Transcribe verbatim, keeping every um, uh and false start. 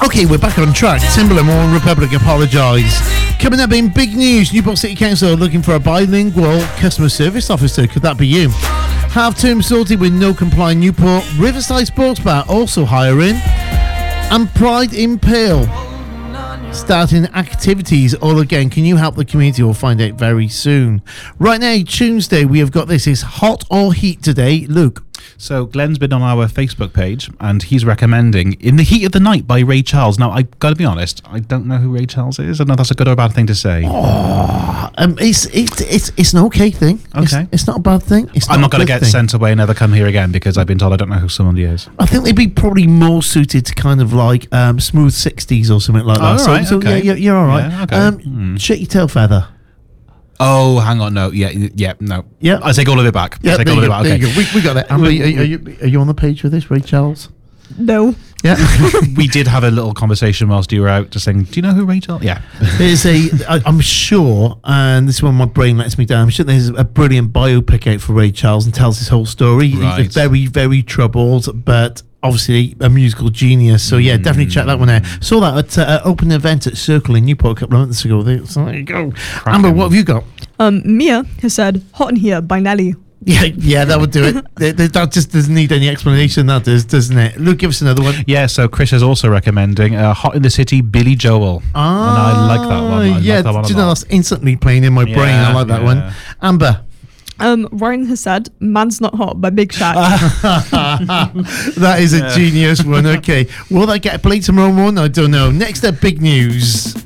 Okay, we're back on track. Timberland, One Republic, Apologise. Coming up in big news, Newport City Council are looking for a bilingual customer service officer. Could that be you? Half term sorted with no complying Newport. Riverside Sports Bar also hiring. And Pride in Pale starting activities all again. Can you help the community? We'll find out very soon. Right now, Tuesday, we have got this. Is hot or heat today, Luke? So Glenn's been on our Facebook page and he's recommending In the Heat of the Night by Ray Charles. Now, I've got to be honest, I don't know who Ray Charles is. I don't know if that's a good or a bad thing to say. Oh, um, it's, it's, it's, it's an okay thing. Okay. It's, it's not a bad thing. It's I'm not going to get thing. sent away and never come here again because I've been told I don't know who somebody is. I think they'd be probably more suited to kind of like um, Smooth sixties or something like that. Oh, so, right, so okay. yeah, you're, you're all right. Yeah, okay. um, hmm. Shut your tail feather. Oh, hang on. No, yeah, yeah, no. Yeah. I take all of it back. Yeah, I take there all you of go. it There back. you Okay. go. We, we got it. Amber, are, are, you, are you on the page for this, Ray Charles? No. Yeah. We did have a little conversation whilst you were out, just saying, do you know who Ray Charles? Yeah. There's a, I, I'm sure, and this is when my brain lets me down, I'm sure there's a brilliant biopic out for Ray Charles and tells his whole story. Right. He's very, very troubled, but obviously a musical genius. So yeah, definitely check that one out. Saw that at uh, open event at Circle in Newport a couple of months ago. So there you go. Cracking. Amber, what have you got? Um, Mia has said Hot in Here by Nelly. Yeah, yeah, that would do it. that, that- that just doesn't need any explanation, that does, doesn't it? Luke, give us another one. Yeah, so Chris is also recommending uh, Hot in the City, Billy Joel. Ah, and I like that one. I yeah, like that one a do you know, lot. that's instantly playing in my brain. I Yeah, like that yeah. one. Amber. Um, Ryan has said Man's Not Hot by Big Shaq. That is a genius one. Okay. Will that get played tomorrow morning? I don't know. Next up, big news.